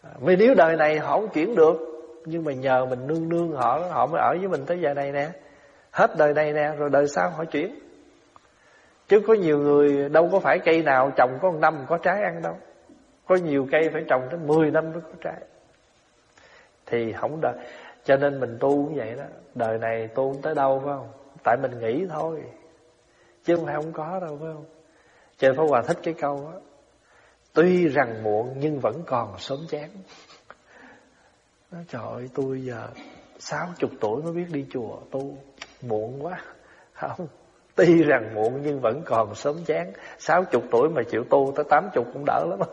Vì nếu đời này họ không chuyển được, nhưng mà nhờ mình nương nương họ mới ở với mình tới giờ này nè. Hết đời này nè, rồi đời sau họ chuyển. Chứ có nhiều người đâu có phải cây nào trồng có 1 năm có trái ăn đâu. Có nhiều cây phải trồng tới 10 năm mới có trái. Thì không đợi. Cho nên mình tu cũng vậy đó. Đời này tu không tới đâu phải không? Tại mình nghĩ thôi, chứ không phải không có đâu phải không? Cho nên Pháp Hòa thích cái câu đó: tuy rằng muộn nhưng vẫn còn sớm chán. Nói trời ơi, tôi giờ 60 tuổi mới biết đi chùa tu, muộn quá. Không, tuy rằng muộn nhưng vẫn còn sớm chán. 60 tuổi mà chịu tu tới 80 cũng đỡ lắm.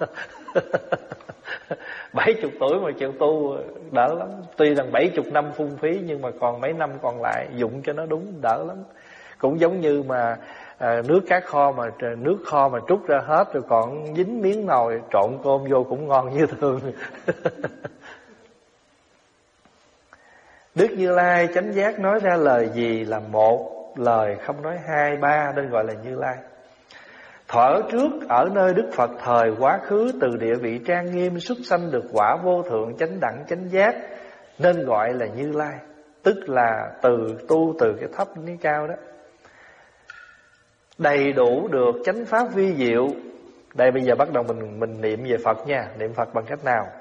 70 tuổi mà chịu tu đỡ lắm. Tuy rằng 70 năm phung phí, nhưng mà còn mấy năm còn lại dụng cho nó đúng, đỡ lắm. Cũng giống như mà nước kho mà trút ra hết rồi còn dính miếng nồi, trộn cơm vô cũng ngon như thường. Đức Như Lai chánh giác nói ra lời gì là một lời, không nói hai ba, nên gọi là Như Lai. Thuở trước ở nơi Đức Phật thời quá khứ, từ địa vị trang nghiêm xuất sanh được quả vô thượng chánh đẳng chánh giác, nên gọi là Như Lai. Tức là tu từ cái thấp đến cái cao đó. Đầy đủ được chánh pháp vi diệu. Đây bây giờ bắt đầu mình niệm về Phật nha. Niệm Phật bằng cách nào?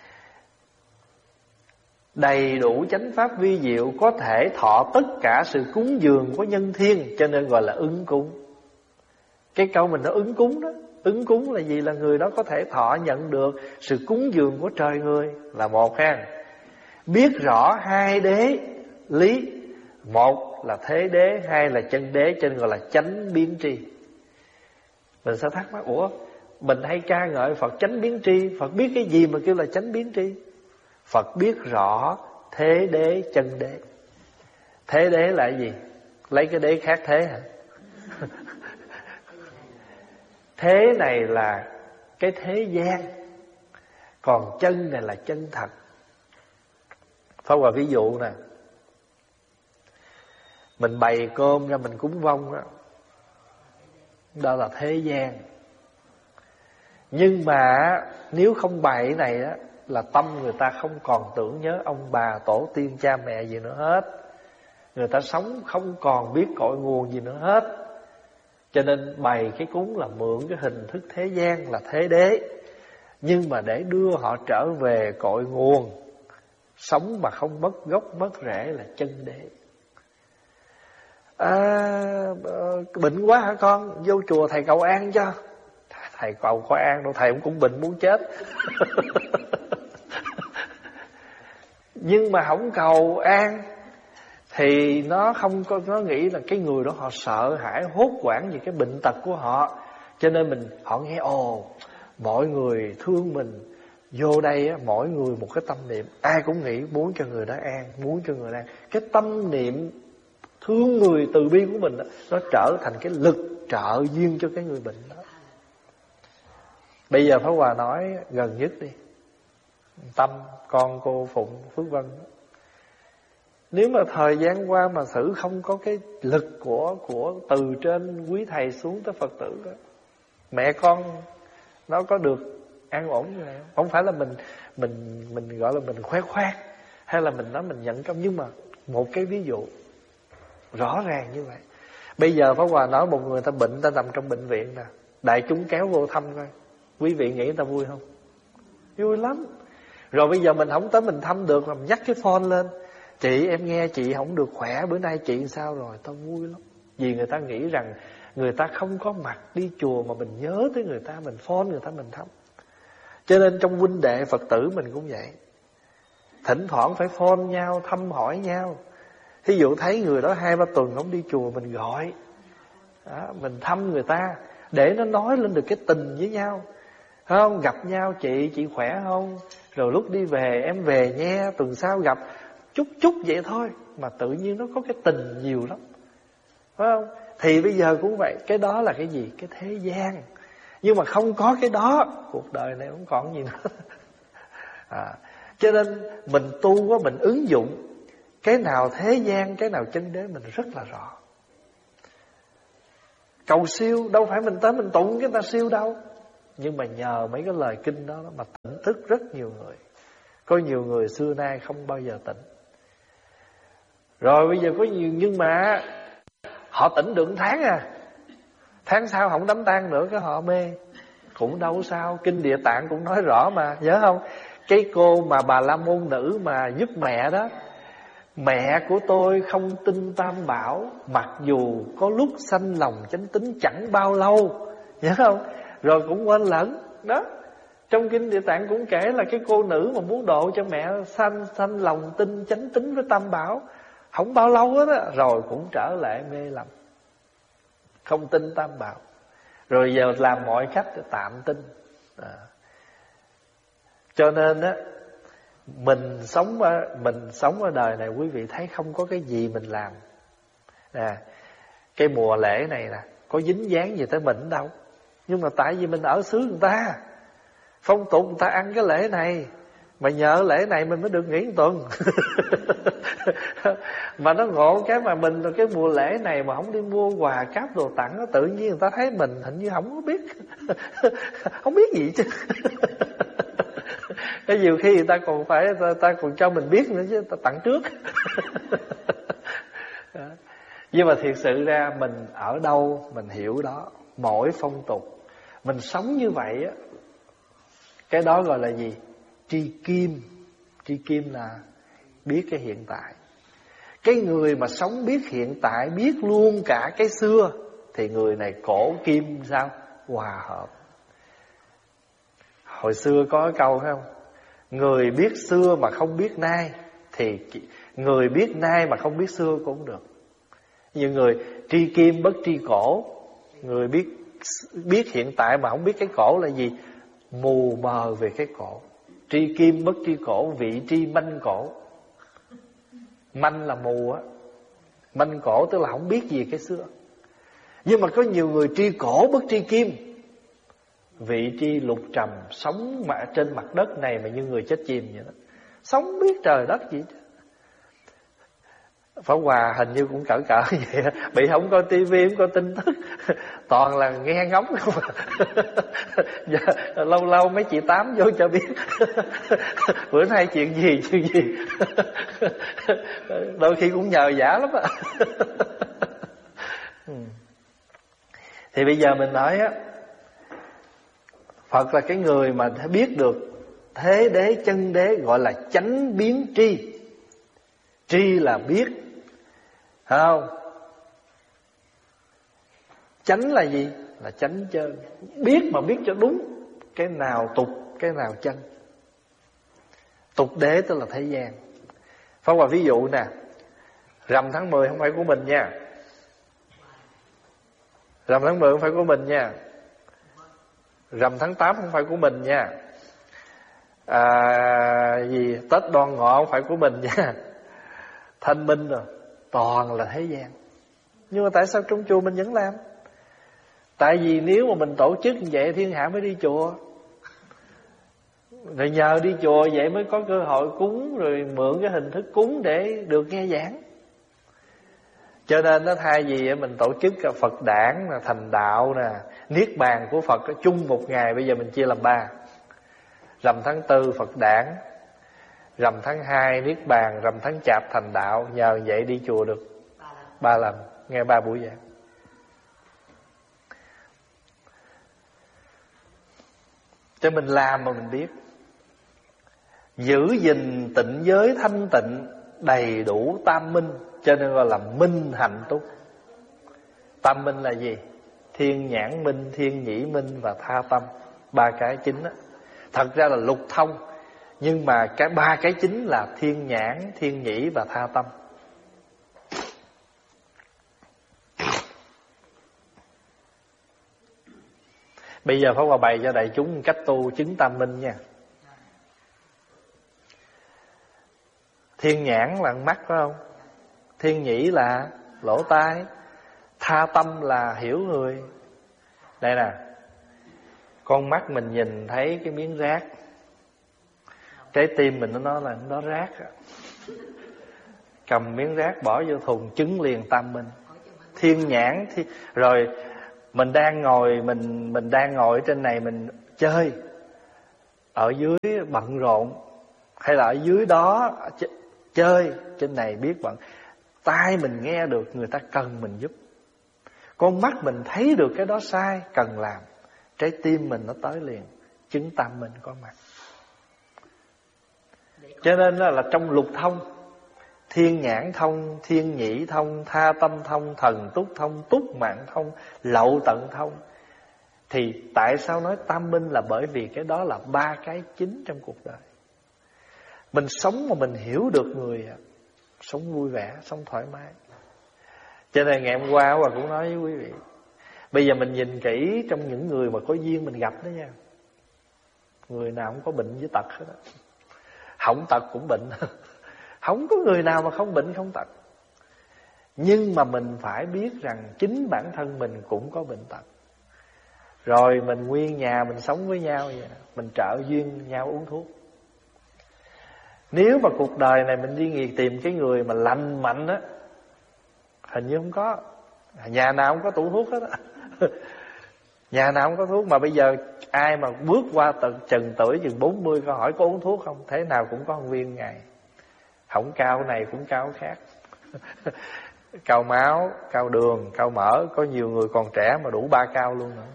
Đầy đủ chánh pháp vi diệu, có thể thọ tất cả sự cúng dường của nhân thiên, cho nên gọi là ứng cúng. Cái câu mình nó ứng cúng đó. Ứng cúng là gì? Là người đó có thể thọ nhận được sự cúng dường của trời người, là một ha. Biết rõ hai đế lý, một là thế đế, hai là chân đế, cho nên gọi là chánh biến tri. Mình sẽ thắc mắc, ủa mình hay ca ngợi Phật chánh biến tri, Phật biết cái gì mà kêu là chánh biến tri? Phật biết rõ thế đế chân đế. Thế đế là cái gì? Lấy cái đế khác thế hả? Thế này là cái thế gian, còn chân này là chân thật. Pháp Hòa ví dụ nè, mình bày cơm ra mình cúng vong đó, đó là thế gian. Nhưng mà nếu không bày cái này đó, là tâm người ta không còn tưởng nhớ ông bà tổ tiên cha mẹ gì nữa hết. Người ta sống không còn biết cội nguồn gì nữa hết. Cho nên bày cái cúng là mượn cái hình thức thế gian, là thế đế, nhưng mà để đưa họ trở về cội nguồn, sống mà không mất gốc mất rễ, là chân đế. Bệnh quá hả con? Vô chùa thầy cầu an cho. Thầy cầu có an đâu, thầy cũng bệnh muốn chết. Nhưng mà không cầu an thì nó không có, nó nghĩ là cái người đó họ sợ hãi hốt hoảng vì cái bệnh tật của họ. Cho nên họ nghe mọi người thương mình, vô đây á, mỗi người một cái tâm niệm, ai cũng nghĩ muốn cho người đó an, muốn cho người đó an. Cái tâm niệm thương người từ bi của mình đó, nó trở thành cái lực trợ duyên cho cái người bệnh đó. Bây giờ Pháp Hòa nói gần nhất đi, Tâm con cô Phụng Phước Vân đó. Nếu mà thời gian qua mà thử không có cái lực của từ trên quý thầy xuống tới Phật tử đó, mẹ con nó có được an ổn như vậy không? Không phải là mình gọi là mình khoe khoang, hay là mình nói mình nhận công, nhưng mà một cái ví dụ rõ ràng như vậy. Bây giờ Pháp Hòa nói một người ta bệnh, ta nằm trong bệnh viện nè, đại chúng kéo vô thăm coi, quý vị nghĩ người ta vui không? Vui lắm. Rồi bây giờ mình không tới mình thăm được, làm nhắc cái phone lên, chị em nghe chị không được khỏe, bữa nay chị sao rồi? Tao vui lắm. Vì người ta nghĩ rằng người ta không có mặt đi chùa mà mình nhớ tới người ta, mình phone người ta, mình thăm. Cho nên trong huynh đệ Phật tử mình cũng vậy, thỉnh thoảng phải phone nhau, thăm hỏi nhau. Thí dụ thấy người đó 2-3 tuần không đi chùa, mình gọi đó, mình thăm người ta, để nó nói lên được cái tình với nhau. Không, gặp nhau chị khỏe không? Rồi lúc đi về em về nha, tuần sau gặp. Chút vậy thôi mà tự nhiên nó có cái tình nhiều lắm, phải không? Thì bây giờ cũng vậy. Cái đó là cái gì? Cái thế gian. Nhưng mà không có cái đó, cuộc đời này không còn gì nữa. Cho nên mình tu quá, mình ứng dụng cái nào thế gian, cái nào chân đế mình rất là rõ. Cầu siêu đâu phải mình tới mình tụng cái ta siêu đâu. Nhưng mà nhờ mấy cái lời kinh đó mà tỉnh thức rất nhiều người. Có nhiều người xưa nay không bao giờ tỉnh. Rồi bây giờ có nhiều, nhưng mà họ tỉnh được 1 tháng à, tháng sau không đám tang nữa, cái họ mê. Cũng đâu sao, Kinh Địa Tạng cũng nói rõ mà, nhớ không? Cái cô mà Bà La Môn nữ mà giúp mẹ đó, mẹ của tôi không tin Tam Bảo, mặc dù có lúc sanh lòng chánh tín chẳng bao lâu, nhớ không? Rồi cũng quên lẫn đó. Trong Kinh Địa Tạng cũng kể là cái cô nữ mà muốn độ cho mẹ sanh lòng tin chánh tín với Tam Bảo, không bao lâu hết á, rồi cũng trở lại mê lầm, không tin Tam Bảo. Rồi giờ làm mọi cách để tạm tin. Cho nên á, mình sống ở đời này, quý vị thấy không có cái gì mình làm. Cái mùa lễ này nè, có dính dáng gì tới mình đâu. Nhưng mà tại vì mình ở xứ người ta, phong tục người ta ăn cái lễ này, mà nhờ lễ này mình mới được nghỉ 1 tuần. Mà nó ngộ cái mà mình cái mùa lễ này mà không đi mua quà cáp đồ tặng, tự nhiên người ta thấy mình hình như không có biết. Không biết gì chứ. Cái nhiều khi người ta còn phải ta còn cho mình biết nữa chứ, ta tặng trước. Nhưng mà thiệt sự ra mình ở đâu mình hiểu đó. Mỗi phong tục mình sống như vậy á, cái đó gọi là gì? Tri kim. Tri kim là biết cái hiện tại. Cái người mà sống biết hiện tại, biết luôn cả cái xưa, thì người này cổ kim sao? Hòa hợp. Hồi xưa có cái câu phải không? Người biết xưa mà không biết nay, thì người biết nay mà không biết xưa cũng được. Như người tri kim bất tri cổ, người biết hiện tại mà không biết cái cổ là gì, mù mờ về cái cổ. Tri kim bất tri cổ, vị tri manh cổ. Manh là mù á, manh cổ tức là không biết gì cái xưa. Nhưng mà có nhiều người tri cổ bất tri kim, vị tri lục trầm, sống mà trên mặt đất này mà như người chết chìm vậy đó, sống biết trời đất gì chứ. Pháp Hòa hình như cũng cỡ vậy, bị không coi tivi, không coi tin tức, toàn là nghe ngóng không à. Giờ, lâu lâu mấy chị Tám vô cho biết bữa nay chuyện gì. Đôi khi cũng nhờ giả lắm á. Thì bây giờ mình nói á, Phật là cái người mà biết được thế đế chân đế, gọi là chánh biến tri. Tri là biết, không? Chánh là gì? Là chánh chân. Biết mà biết cho đúng, cái nào tục, cái nào chân. Tục đế tức là thế gian. Pháp Hòa ví dụ nè, rằm tháng 10 không phải của mình nha. Rằm tháng 10 không phải của mình nha. Rằm tháng 8 không phải của mình nha. Tết Đoan Ngọ không phải của mình nha. Thanh Minh rồi, toàn là thế gian. Nhưng mà tại sao trong chùa mình vẫn làm? Tại vì nếu mà mình tổ chức như vậy, thiên hạ mới đi chùa. Rồi nhờ đi chùa vậy mới có cơ hội cúng, rồi mượn cái hình thức cúng để được nghe giảng. Cho nên nó thay vì mình tổ chức Phật đản, thành đạo nè, niết bàn của Phật chung một ngày, bây giờ mình chia làm 3. Rằm tháng 4 Phật đản, rằm tháng 2 niết bàn, rằm tháng Chạp thành đạo. Nhờ vậy đi chùa được 3 lần, nghe 3 buổi giảng. Cho mình làm mà mình biết. Giữ gìn tịnh giới thanh tịnh, đầy đủ tam minh, cho nên gọi là minh hạnh túc. Tam minh là gì? Thiên nhãn minh, thiên nhĩ minh và tha tâm. 3 cái chính đó. Thật ra là lục thông, nhưng mà cái 3 cái chính là thiên nhãn, thiên nhĩ và tha tâm. Bây giờ Pháp Hòa bày cho đại chúng cách tu chứng tam minh nha. Thiên nhãn là mắt phải không? Thiên nhĩ là lỗ tai, tha tâm là hiểu người. Đây nè, con mắt mình nhìn thấy cái miếng rác, trái tim mình nó nói là nó rác. Cầm miếng rác bỏ vô thùng, chứng liền tam minh. Thiên nhãn rồi mình đang ngồi ở trên này, mình chơi, ở dưới bận rộn, hay là ở dưới đó chơi, trên này biết bận. Tai mình nghe được người ta cần mình giúp, con mắt mình thấy được cái đó sai cần làm, trái tim mình nó tới liền, chứng tâm mình có mặt. Cho nên là trong lục thông, thiên nhãn thông, thiên nhĩ thông, tha tâm thông, thần túc thông, túc mạng thông, lậu tận thông. Thì tại sao nói tam minh? Là bởi vì cái đó là ba cái chính trong cuộc đời. Mình sống mà mình hiểu được người, sống vui vẻ, sống thoải mái. Cho nên ngày hôm qua và cũng nói với quý vị, bây giờ mình nhìn kỹ trong những người mà có duyên mình gặp đó nha, người nào cũng có bệnh với tật hết đó. Không tật cũng bệnh. Không có người nào mà không bệnh không tật. Nhưng mà mình phải biết rằng chính bản thân mình cũng có bệnh tật. Rồi mình nguyên nhà mình sống với nhau vậy, mình trợ duyên nhau uống thuốc. Nếu mà cuộc đời này mình đi tìm cái người mà lành mạnh á, hình như không có. Nhà nào cũng có tủ thuốc hết á. Nhà nào cũng có thuốc. Mà bây giờ ai mà bước qua chừng tuổi chừng 40 có hỏi có uống thuốc không, thế nào cũng có một viên ngày. Không cao này cũng cao khác. Cao máu, cao đường, cao mỡ. Có nhiều người còn trẻ mà đủ 3 cao luôn nữa.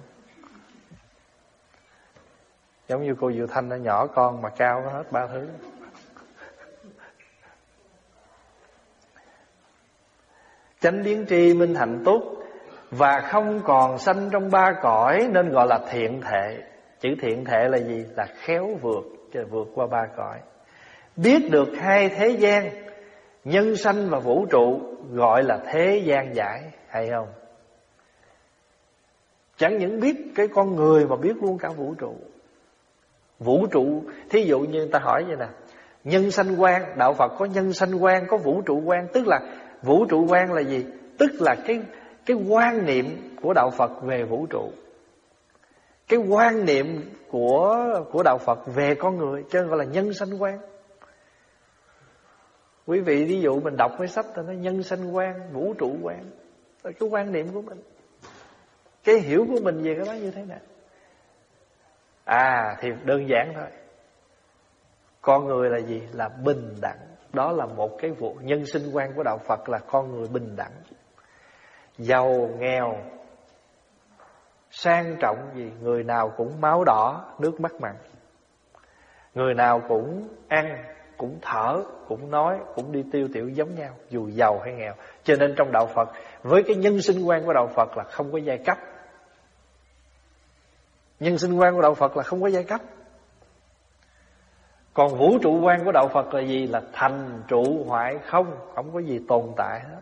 Giống như cô Diệu Thanh nó nhỏ con mà cao nó hết 3 thứ. Chánh biến tri minh hạnh túc, và không còn sanh trong 3 cõi, nên gọi là thiện thệ. Chữ thiện thệ là gì? Là khéo vượt qua 3 cõi. Biết được 2 thế gian, nhân sanh và vũ trụ, gọi là thế gian giải. Hay không? Chẳng những biết cái con người mà biết luôn cả vũ trụ. Vũ trụ, thí dụ như người ta hỏi vậy nè, nhân sanh quan, đạo Phật có nhân sanh quan, có vũ trụ quan. Tức là vũ trụ quan là gì? Tức là cái quan niệm của đạo Phật về vũ trụ, cái quan niệm của đạo Phật về con người, cho nên gọi là nhân sanh quan. Quý vị ví dụ mình đọc cái sách ta nói nhân sanh quan, vũ trụ quan, là cái quan niệm của mình, cái hiểu của mình về cái đó như thế nào. Thì đơn giản thôi. Con người là gì? Là bình đẳng. Đó là một cái vụ nhân sinh quan của đạo Phật, là con người bình đẳng. Giàu nghèo sang trọng gì, người nào cũng máu đỏ nước mắt mặn, người nào cũng ăn, cũng thở, cũng nói, cũng đi tiêu tiểu giống nhau, dù giàu hay nghèo. Cho nên trong đạo Phật, với cái nhân sinh quan của đạo Phật là không có giai cấp. Nhân sinh quan của đạo Phật là không có giai cấp. Còn vũ trụ quan của đạo Phật là gì? Là thành trụ hoại không, không có gì tồn tại hết.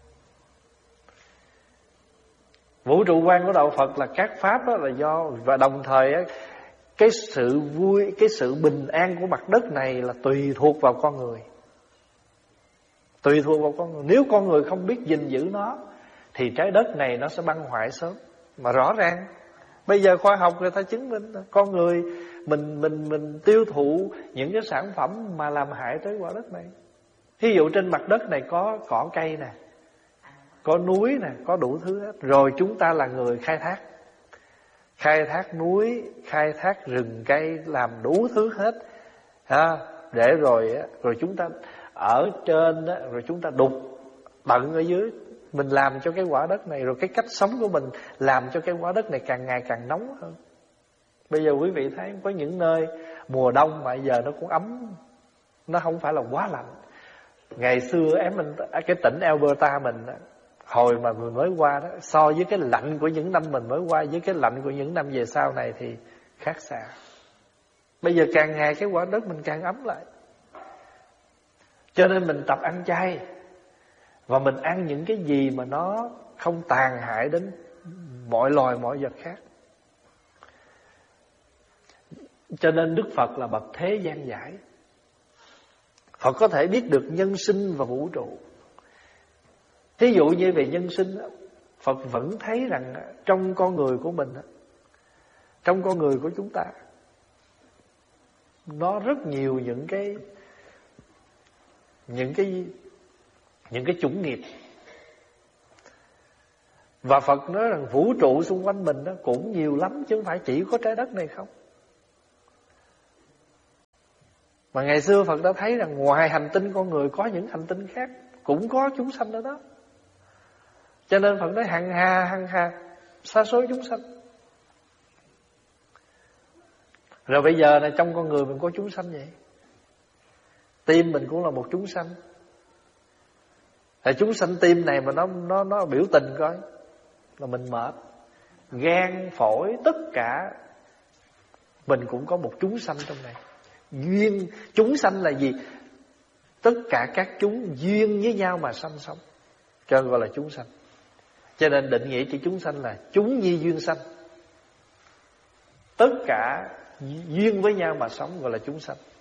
Vũ trụ quan của đạo Phật là các pháp đó là do, và đồng thời cái sự vui, cái sự bình an của mặt đất này là tùy thuộc vào con người. Tùy thuộc vào con người. Nếu con người không biết gìn giữ nó thì trái đất này nó sẽ băng hoại sớm. Mà rõ ràng bây giờ khoa học người ta chứng minh con người mình tiêu thụ những cái sản phẩm mà làm hại tới quả đất này. Ví dụ trên mặt đất này có cỏ cây nè, có núi nè, có đủ thứ hết. Rồi chúng ta là người khai thác núi, khai thác rừng cây, làm đủ thứ hết để rồi chúng ta ở trên đó, rồi chúng ta đục tận ở dưới. Mình làm cho cái quả đất này, rồi cái cách sống của mình làm cho cái quả đất này càng ngày càng nóng hơn. Bây giờ quý vị thấy có những nơi mùa đông mà giờ nó cũng ấm, nó không phải là quá lạnh. Ngày xưa cái tỉnh Alberta mình đó, hồi mà mình mới qua đó, so với cái lạnh của những năm mình mới qua với cái lạnh của những năm về sau này thì khác xa. Bây giờ càng ngày cái quả đất mình càng ấm lại. Cho nên mình tập ăn chay, và mình ăn những cái gì mà nó không tàn hại đến mọi loài mọi vật khác. Cho nên Đức Phật là bậc thế gian giải. Phật có thể biết được nhân sinh và vũ trụ. Thí dụ như về nhân sinh, Phật vẫn thấy rằng trong con người của mình, trong con người của chúng ta, nó rất nhiều những cái chủng nghiệp. Và Phật nói rằng vũ trụ xung quanh mình nó cũng nhiều lắm, chứ không phải chỉ có trái đất này không. Mà ngày xưa Phật đã thấy rằng ngoài hành tinh con người có những hành tinh khác cũng có chúng sanh ở đó. Cho nên Phật nói hằng hà sa số chúng sanh. Rồi bây giờ này trong con người mình có chúng sanh vậy. Tim mình cũng là một chúng sanh. Là chúng sanh tim này mà nó biểu tình coi là mình mệt. Gan, phổi, tất cả mình cũng có một chúng sanh trong này. Duyên, chúng sanh là gì? Tất cả các chúng duyên với nhau mà sanh sống, cho nên gọi là chúng sanh. Cho nên định nghĩa chữ chúng sanh là chúng nhi duyên sanh. Tất cả duyên với nhau mà sống gọi là chúng sanh.